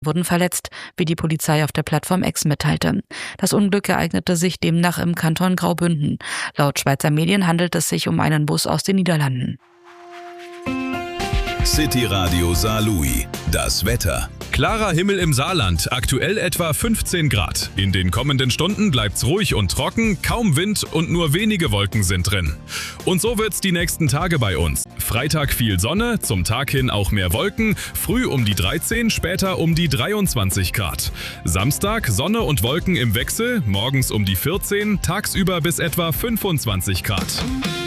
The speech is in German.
wurden verletzt, wie die Polizei auf der Plattform X mitteilte. Das Unglück ereignete sich demnach im Kanton Graubünden. Laut Schweizer Medien handelt es sich um einen Bus aus den Niederlanden. City Radio Saarlouis. Das Wetter. Klarer Himmel im Saarland, aktuell etwa 15 Grad. In den kommenden Stunden bleibt's ruhig und trocken, kaum Wind und nur wenige Wolken sind drin. Und so wird's die nächsten Tage bei uns. Freitag viel Sonne, zum Tag hin auch mehr Wolken, früh um die 13, später um die 23 Grad. Samstag Sonne und Wolken im Wechsel, morgens um die 14, tagsüber bis etwa 25 Grad.